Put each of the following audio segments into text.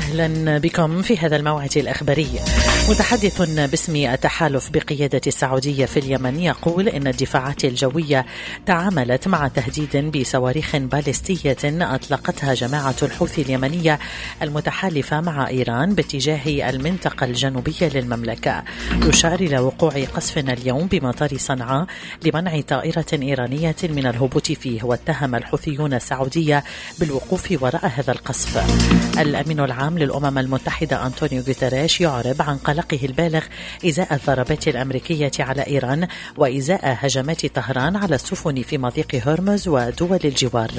أهلا بكم في هذا الموعد الأخباري. متحدث باسم التحالف بقيادة السعودية في اليمن يقول إن الدفاعات الجوية تعاملت مع تهديد بصواريخ باليستية أطلقتها جماعة الحوثي اليمنية المتحالفة مع إيران باتجاه المنطقة الجنوبية للمملكة. يشار إلى وقوع قصف اليوم بمطار صنعاء لمنع طائرة إيرانية من الهبوط فيه، واتهم الحوثيون السعودية بالوقوف وراء هذا القصف. الأمين العام للأمم المتحدة أنطونيو غوتيريش يعرب عن قلقه البالغ إزاء الضربات الأمريكية على إيران وإزاء هجمات طهران على السفن في مضيق هرمز ودول الجوار.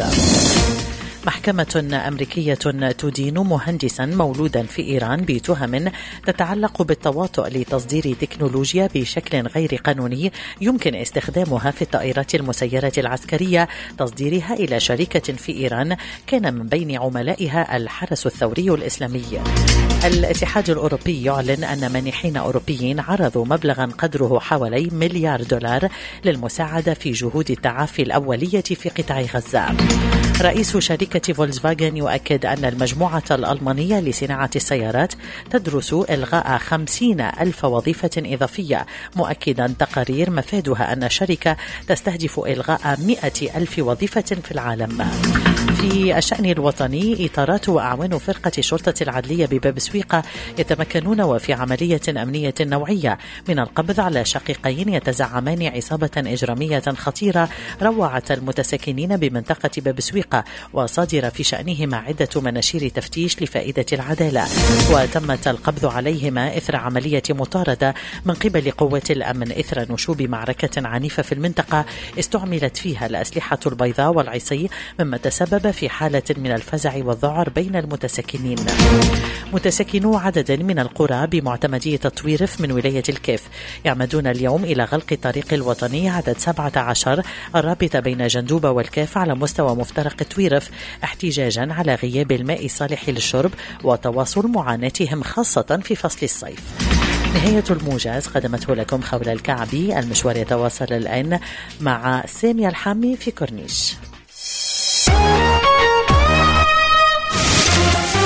محكمة أمريكية تدين مهندسا مولودا في إيران بتهم تتعلق بالتواطؤ لتصدير تكنولوجيا بشكل غير قانوني يمكن استخدامها في الطائرات المسيرة العسكرية، تصديرها إلى شركة في إيران كان من بين عملائها الحرس الثوري الإسلامي. الاتحاد الأوروبي يعلن أن مانحين أوروبيين عرضوا مبلغا قدره حوالي $1 مليار للمساعدة في جهود التعافي الأولية في قطاع غزة. رئيس شركة فولكسفاجن يؤكد أن المجموعة الألمانية لصناعة السيارات تدرس إلغاء 50,000 وظيفة إضافية، مؤكدا تقارير مفادها أن الشركة تستهدف إلغاء 100,000 وظيفة في العالم. في الشأن الوطني، إطارات وأعوان فرقة شرطة العدلية بباب سويقة يتمكنون وفي عملية أمنية نوعية من القبض على شقيقين يتزعمان عصابة إجرامية خطيرة روعت المتساكنين بمنطقة باب سويقة، وصادر في شأنهما عدة مناشير تفتيش لفائدة العدالة، وتمت القبض عليهما إثر عملية مطاردة من قبل قوات الأمن إثر نشوب معركة عنيفة في المنطقة استعملت فيها الأسلحة البيضاء والعصي، مما تسبب في حالة من الفزع والذعر بين المتساكنين. متساكنو عدد من القرى بمعتمدية تويرف من ولاية الكيف يعمدون اليوم إلى غلق الطريق الوطني عدد 17 الرابط بين جندوبة والكيف على مستوى مفترق تويرف، احتجاجا على غياب الماء الصالح للشرب وتواصل معاناتهم خاصة في فصل الصيف. نهاية الموجز قدمته لكم خول الكعبي. المشوار يتواصل الآن مع سامية الحامي في كورنيش.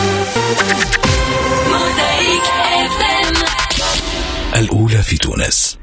الأولى في تونس.